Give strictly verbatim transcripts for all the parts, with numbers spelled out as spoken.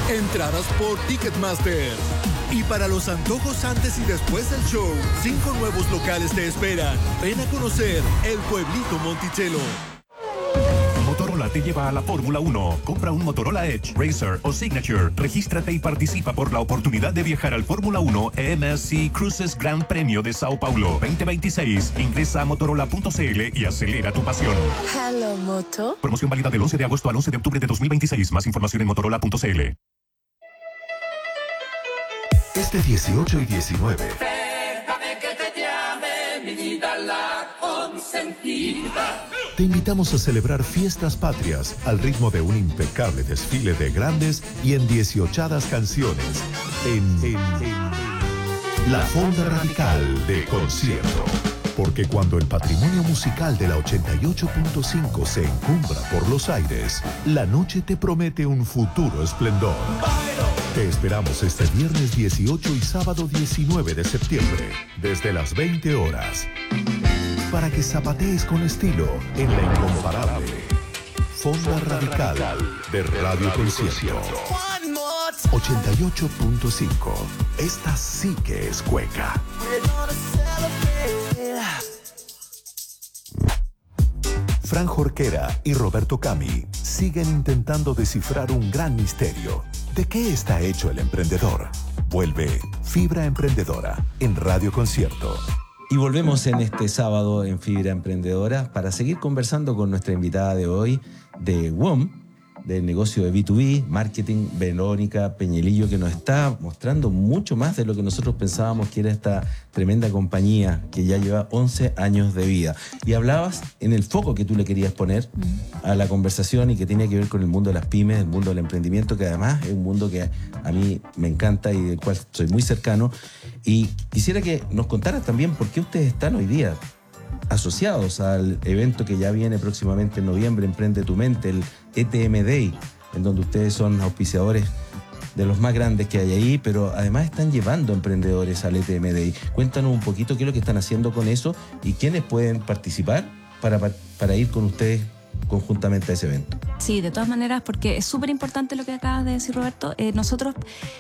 entradas por Ticketmaster. Y para los antojos antes y después del show, cinco nuevos locales te esperan. Ven a conocer el Pueblito Monticello. Motorola te lleva a la Fórmula uno. Compra un Motorola Edge, Racer o Signature. Regístrate y participa por la oportunidad de viajar al Fórmula uno E M S C Cruises Gran Premio de Sao Paulo veinte veintiséis. Ingresa a motorola punto c l y acelera tu pasión. Hello, Moto. Promoción válida del once de agosto al once de octubre de dos mil veintiséis. Más información en motorola punto c l. Este dieciocho y diecinueve. Déjame que te llame, mi vida la consentida. Te invitamos a celebrar fiestas patrias al ritmo de un impecable desfile de grandes y endiecionadas canciones en, en, en la Fonda Radical de Concierto. Porque cuando el patrimonio musical de la ochenta y ocho punto cinco se encumbra por los aires, la noche te promete un futuro esplendor. Te esperamos este viernes dieciocho y sábado diecinueve de septiembre, desde las veinte horas, para que zapatees con estilo en la incomparable Fonda Radical de Radio Concierto. ochenta y ocho punto cinco. Esta sí que es cueca. Fran Jorquera y Roberto Cami siguen intentando descifrar un gran misterio. ¿De qué está hecho el emprendedor? Vuelve Fibra Emprendedora en Radio Concierto. Y volvemos en este sábado en Fibra Emprendedora para seguir conversando con nuestra invitada de hoy de W O M, del negocio de B dos B, marketing, Verónica Peñalillo, que nos está mostrando mucho más de lo que nosotros pensábamos que era esta tremenda compañía que ya lleva once años de vida. Y hablabas en el foco que tú le querías poner a la conversación y que tiene que ver con el mundo de las pymes, el mundo del emprendimiento, que además es un mundo que a mí me encanta y del cual soy muy cercano. Y quisiera que nos contaras también por qué ustedes están hoy día asociados al evento que ya viene próximamente en noviembre, Emprende tu Mente, el E T M Day, en donde ustedes son auspiciadores de los más grandes que hay ahí, pero además están llevando emprendedores al E T M Day. Cuéntanos un poquito qué es lo que están haciendo con eso y quiénes pueden participar para, para ir con ustedes conjuntamente a ese evento. Sí, de todas maneras, porque es súper importante lo que acabas de decir, Roberto. Eh, nosotros...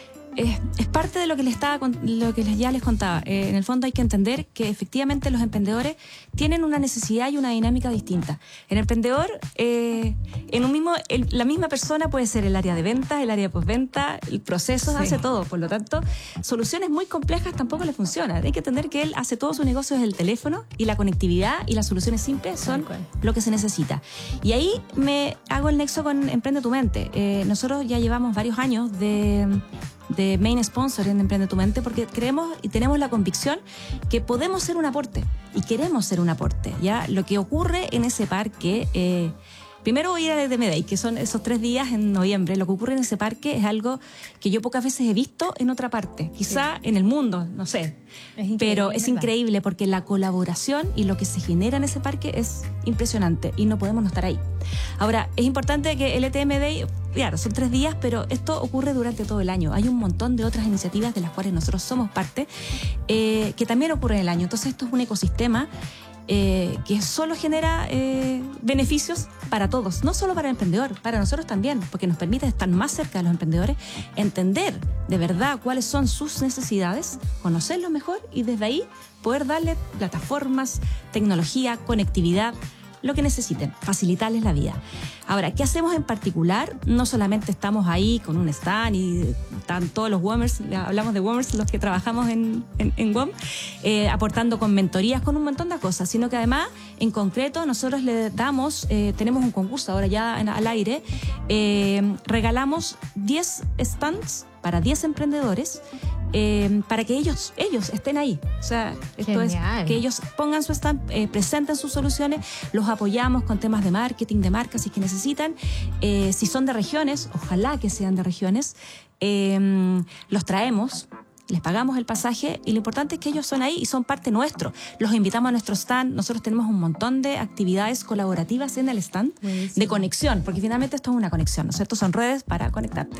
Es, es parte de lo que les estaba, lo que les, ya les contaba. Eh, en el fondo hay que entender que efectivamente los emprendedores tienen una necesidad y una dinámica distinta. El emprendedor, eh, en un mismo, el, la misma persona puede ser el área de ventas, el área de postventa, el proceso, sí. Hace todo. Por lo tanto, soluciones muy complejas tampoco le funcionan. Hay que entender que él hace todo su negocio desde el teléfono y la conectividad y las soluciones simples son lo que se necesita. Y ahí me hago el nexo con Emprende tu Mente. Eh, nosotros ya llevamos varios años de... de main sponsor en Emprende tu Mente, porque creemos y tenemos la convicción que podemos ser un aporte y queremos ser un aporte. Ya lo que ocurre en ese parque, eh, primero voy a ir a E T M Day, que son esos tres días en noviembre. Lo que ocurre en ese parque es algo que yo pocas veces he visto en otra parte, quizá sí. En el mundo, no sé, es pero es ¿verdad? Increíble porque la colaboración y lo que se genera en ese parque es impresionante y no podemos no estar ahí. Ahora, es importante que el E T M Day, claro, son tres días, pero esto ocurre durante todo el año. Hay un montón de otras iniciativas de las cuales nosotros somos parte, eh, que también ocurren en el año. Entonces, esto es un ecosistema eh, que solo genera eh, beneficios para todos, no solo para el emprendedor, para nosotros también, porque nos permite estar más cerca de los emprendedores, entender de verdad cuáles son sus necesidades, conocerlos mejor y desde ahí poder darle plataformas, tecnología, conectividad, lo que necesiten, facilitarles la vida. Ahora, ¿qué hacemos en particular? No solamente estamos ahí con un stand y están todos los WOMers, hablamos de WOMers, los que trabajamos en, en, en W O M, eh, aportando con mentorías, con un montón de cosas, sino que además, en concreto, nosotros le damos, eh, tenemos un concurso ahora ya en, al aire, eh, regalamos diez stands para diez emprendedores, Eh, para que ellos ellos estén ahí. O sea, esto Genial. Es que ellos pongan su stand, eh, presenten sus soluciones, los apoyamos con temas de marketing, de marcas, si es que necesitan. Eh, si son de regiones, ojalá que sean de regiones, eh, los traemos les pagamos el pasaje y lo importante es que ellos son ahí y son parte nuestro. Los invitamos a nuestro stand, nosotros tenemos un montón de actividades colaborativas en el stand. Buenísimo. De conexión, porque finalmente esto es una conexión, ¿no es cierto? Son redes para conectarte.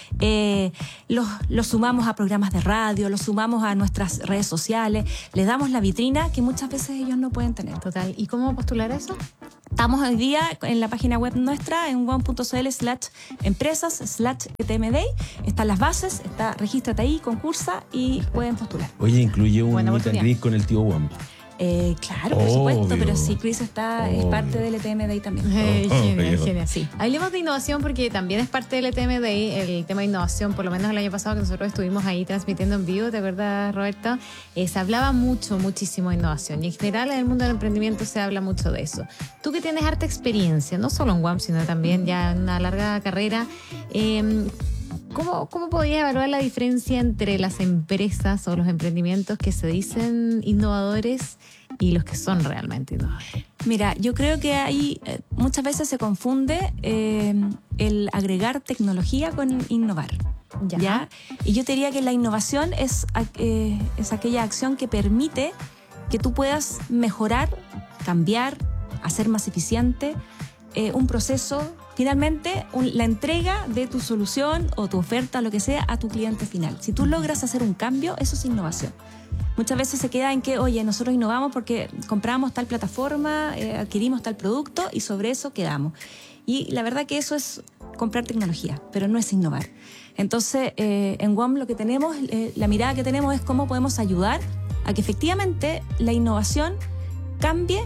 Eh, los, los sumamos a programas de radio, los sumamos a nuestras redes sociales, les damos la vitrina que muchas veces ellos no pueden tener. Total. ¿Y cómo postular eso? Estamos hoy día en la página web nuestra, en one punto c l slash empresas slash T M D. Están las bases, está regístrate ahí, concursa y pueden postular. Oye, incluye un Buena meet and greet con el tío Wom. Eh, claro, por Obvio. supuesto, pero sí, Chris está, Obvio. es parte del E T M Day también. Eh, Oh, genial, oh, genial. Sí. Hablemos de innovación porque también es parte del E T M Day, el tema de innovación, por lo menos el año pasado que nosotros estuvimos ahí transmitiendo en vivo, ¿te acuerdas, Roberto? Eh, se hablaba mucho, muchísimo de innovación y en general en el mundo del emprendimiento se habla mucho de eso. Tú que tienes harta experiencia, no solo en W A M, sino también ya en una larga carrera, eh, ¿Cómo, ¿Cómo podrías evaluar la diferencia entre las empresas o los emprendimientos que se dicen innovadores y los que son realmente innovadores? Mira, yo creo que ahí eh, muchas veces se confunde eh, el agregar tecnología con innovar. Ya. ¿Ya? Y yo te diría que la innovación es, eh, es aquella acción que permite que tú puedas mejorar, cambiar, hacer más eficiente eh, un proceso. Finalmente, un, la entrega de tu solución o tu oferta, lo que sea, a tu cliente final. Si tú logras hacer un cambio, eso es innovación. Muchas veces se queda en que, oye, nosotros innovamos porque compramos tal plataforma, eh, adquirimos tal producto y sobre eso quedamos. Y la verdad que eso es comprar tecnología, pero no es innovar. Entonces, eh, en W A M lo que tenemos, eh, la mirada que tenemos es cómo podemos ayudar a que efectivamente la innovación cambie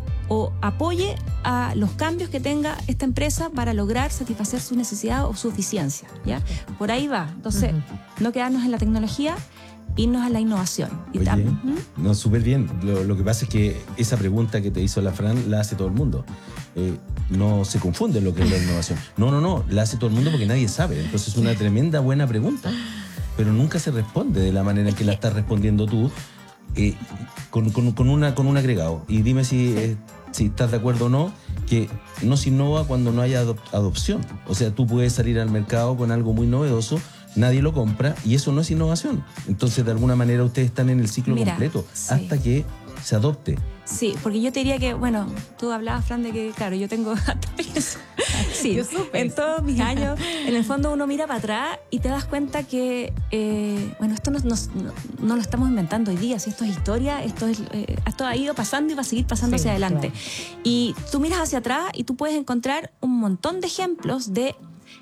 o apoye a los cambios que tenga esta empresa para lograr satisfacer su necesidad o su eficiencia, ¿ya? Por ahí va. Entonces, uh-huh. no quedarnos en la tecnología, irnos a la innovación. Y Oye, tam- no, súper bien. Lo, lo que pasa es que esa pregunta que te hizo la Fran la hace todo el mundo. Eh, no se confunde lo que es la innovación. No, no, no, la hace todo el mundo porque nadie sabe. Entonces es una tremenda buena pregunta, pero nunca se responde de la manera en que la estás respondiendo tú. Eh, con, con, con, una, con un agregado. Y dime si, eh, si estás de acuerdo o no, que no se innova cuando no haya adop- adopción. O sea, tú puedes salir al mercado con algo muy novedoso, nadie lo compra y eso no es innovación. Entonces, de alguna manera, ustedes están en el ciclo Mira, completo sí. hasta que se adopte. Sí, porque yo te diría que, bueno, tú hablabas, Fran, de que, claro, yo tengo experiencia. Sí, Yo supe. en todos mis años, en el fondo uno mira para atrás y te das cuenta que, eh, bueno, esto no, no, no lo estamos inventando hoy día, si esto es historia, esto, es, eh, esto ha ido pasando y va a seguir pasando Sí, hacia adelante. claro. Y tú miras hacia atrás y tú puedes encontrar un montón de ejemplos de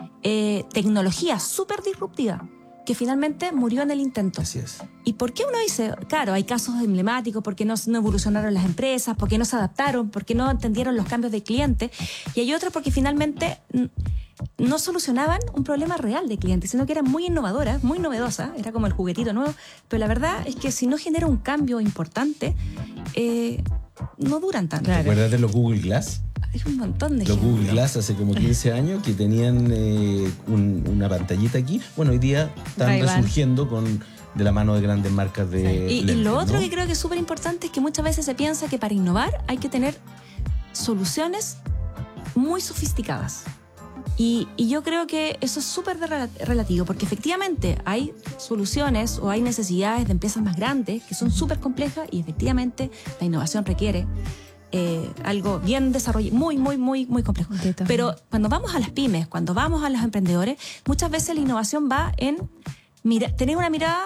eh, tecnología súper disruptiva que finalmente murió en el intento. Así es. ¿Y por qué uno dice? Claro, hay casos emblemáticos, porque no, no evolucionaron las empresas, porque no se adaptaron, porque no entendieron los cambios de cliente. Y hay otros porque finalmente mm, no solucionaban un problema real de cliente, sino que eran muy innovadoras, muy novedosas, era como el juguetito nuevo. Pero la verdad es que si no genera un cambio importante, eh, no duran tanto. ¿Te acuerdas de los Google Glass? Hay un montón de Los ejemplos. Google Glass hace como quince años que tenían eh, un- una pantallita aquí. Bueno, hoy día están Ray-Ban. resurgiendo con, de la mano de grandes marcas de Y, y lentes, lo otro ¿no? que creo que es súper importante es que muchas veces se piensa que para innovar hay que tener soluciones muy sofisticadas. Y, y yo creo que eso es súper de rela- relativo, porque efectivamente hay soluciones o hay necesidades de empresas más grandes que son súper complejas y efectivamente la innovación requiere eh, algo bien desarrollado, muy, muy, muy, muy complejo. De todas Pero cuando vamos a las pymes, cuando vamos a los emprendedores, muchas veces la innovación va en mira, tener una mirada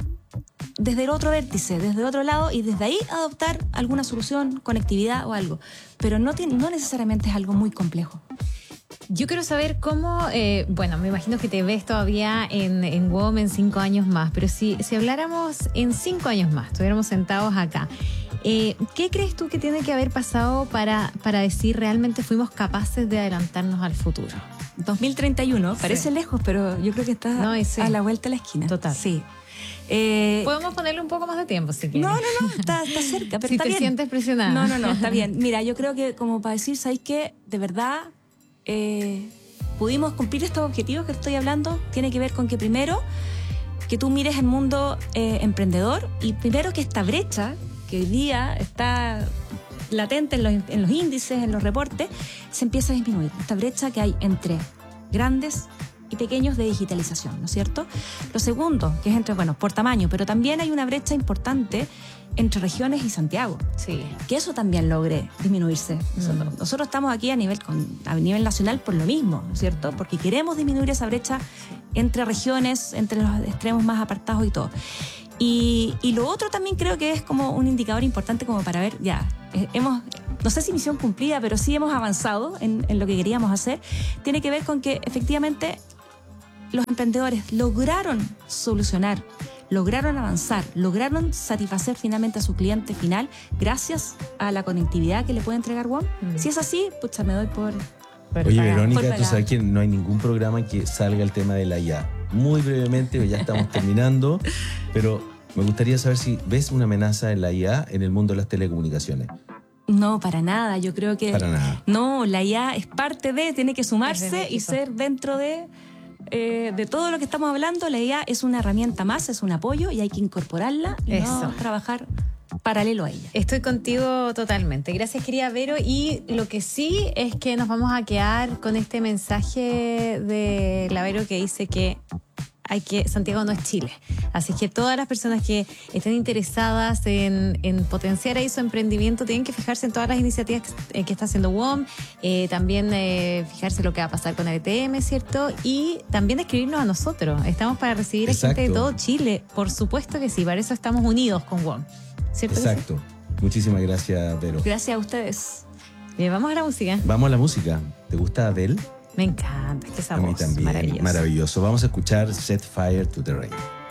desde el otro vértice, desde otro lado, y desde ahí adoptar alguna solución, conectividad o algo. Pero no, tiene, no necesariamente es algo muy complejo. Yo quiero saber cómo, eh, bueno, me imagino que te ves todavía en, en W O M en cinco años más, pero si, si habláramos en cinco años más, estuviéramos sentados acá, eh, ¿qué crees tú que tiene que haber pasado para, para decir realmente fuimos capaces de adelantarnos al futuro? dos mil treinta y uno, parece lejos, pero yo creo que está No, y sí. a la vuelta de la esquina. Total. Sí. Eh, Podemos ponerle un poco más de tiempo si quieres. no, no, no, está, está cerca, pero Si está te bien. sientes presionada. No, no, no, está bien. Mira, yo creo que como para decir, ¿sabes qué? De verdad, eh, pudimos cumplir estos objetivos que estoy hablando. Tiene que ver con que primero, que tú mires el mundo eh, emprendedor y primero que esta brecha, que hoy día está latente en los, en los índices, en los reportes, se empieza a disminuir. Esta brecha que hay entre grandes y pequeños de digitalización, ¿no es cierto? Lo segundo, que es entre, bueno, por tamaño, pero también hay una brecha importante entre regiones y Santiago. Sí. Que eso también logre disminuirse. Mm. Nosotros estamos aquí a nivel, con, a nivel nacional por lo mismo, ¿no es cierto? Porque queremos disminuir esa brecha entre regiones, entre los extremos más apartados y todo. Y, y lo otro también creo que es como un indicador importante como para ver, ya, eh, hemos, no sé si misión cumplida, pero sí hemos avanzado en, en lo que queríamos hacer. Tiene que ver con que efectivamente los emprendedores lograron solucionar, lograron avanzar, lograron satisfacer finalmente a su cliente final gracias a la conectividad que le puede entregar WOM. Mm. Si es así, pucha, me doy por... por Oye, Verónica, tú sabes que no hay ningún programa que salga el tema de la I A. Muy brevemente, ya estamos terminando, pero me gustaría saber si ves una amenaza en la I A en el mundo de las telecomunicaciones. No, para nada. Yo creo que... Para nada. No, la I A es parte de, tiene que sumarse y ser dentro de... Eh, de todo lo que estamos hablando. La I A es una herramienta más, es un apoyo y hay que incorporarla y Eso. no trabajar paralelo a ella. Estoy contigo totalmente. Gracias, querida Vero. Y lo que sí es que nos vamos a quedar con este mensaje de la Vero que dice que hay que Santiago no es Chile. Así que todas las personas que estén interesadas en, en potenciar ahí su emprendimiento tienen que fijarse en todas las iniciativas que, que está haciendo WOM, eh, también eh, fijarse lo que va a pasar con el E T M, ¿cierto? Y también escribirnos a nosotros. Estamos para recibir Exacto. a gente de todo Chile. Por supuesto que sí, para eso estamos unidos con WOM. ¿Cierto? Exacto. Muchísimas gracias, Vero. Gracias a ustedes. Bien, vamos a la música. Vamos a la música. ¿Te gusta Adele? Me encanta, es que esa A mí voz también. maravillosa. Maravilloso. Vamos a escuchar Set Fire to the Rain.